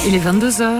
Il est 22h.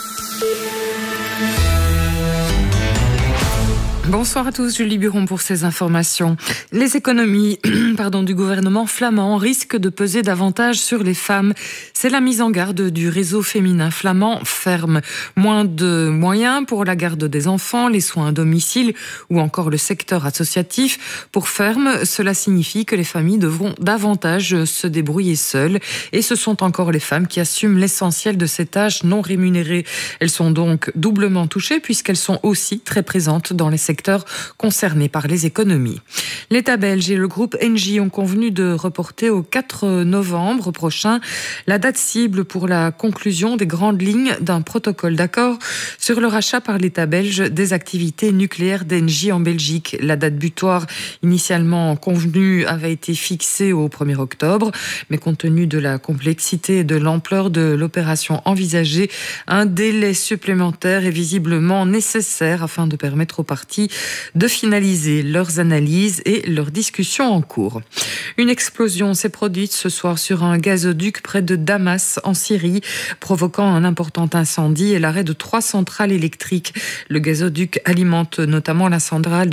Bonsoir à tous, Julie Buron pour ces informations. Les économies du gouvernement flamand risquent de peser davantage sur les femmes. C'est la mise en garde du réseau féminin flamand Ferme. Moins de moyens pour la garde des enfants, les soins à domicile ou encore le secteur associatif. Pour Ferme, cela signifie que les familles devront davantage se débrouiller seules. Et ce sont encore les femmes qui assument l'essentiel de ces tâches non rémunérées. Elles sont donc doublement touchées puisqu'elles sont aussi très présentes dans les secteurs concernés par les économies. L'État belge et le groupe Engie ont convenu de reporter au 4 novembre prochain la date cible pour la conclusion des grandes lignes d'un protocole d'accord sur le rachat par l'État belge des activités nucléaires d'Engie en Belgique. La date butoir initialement convenue avait été fixée au 1er octobre, mais compte tenu de la complexité et de l'ampleur de l'opération envisagée, un délai supplémentaire est visiblement nécessaire afin de permettre aux parties de finaliser leurs analyses et leurs discussions en cours. Une explosion s'est produite ce soir sur un gazoduc près de Damas en Syrie, provoquant un important incendie et l'arrêt de 3 centrales électriques. Le gazoduc alimente notamment la centrale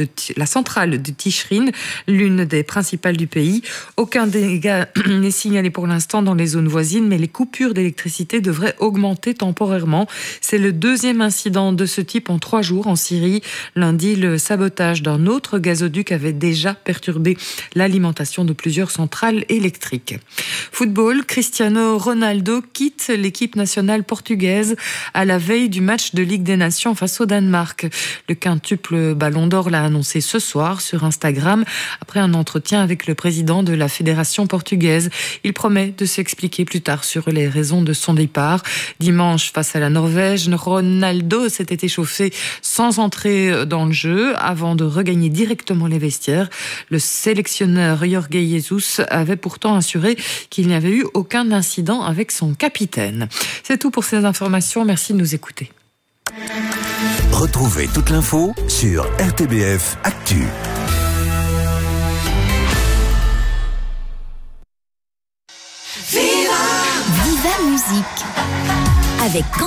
de Tichrin, l'une des principales du pays. Aucun dégât n'est signalé pour l'instant dans les zones voisines, mais les coupures d'électricité devraient augmenter temporairement. C'est le deuxième incident de ce type en 3 jours en Syrie. Lundi, le sabotage d'un autre gazoduc avait déjà perturbé l'alimentation de plusieurs centrales électriques. Football, Cristiano Ronaldo quitte l'équipe nationale portugaise à la veille du match de Ligue des Nations face au Danemark. Le quintuple Ballon d'Or l'a annoncé ce soir sur Instagram après un entretien avec le président de la fédération portugaise. Il promet de s'expliquer plus tard sur les raisons de son départ. Dimanche, face à la Norvège, Ronaldo s'était échauffé sans entrer dans le jeu avant de regagner directement les vestiaires. Le sélectionneur Jorge Jesus avait pourtant assuré qu'il n'y avait eu aucun incident avec son capitaine. C'est tout pour ces informations. Merci de nous écouter. Retrouvez toute l'info sur RTBF Actu. Viva Musique avec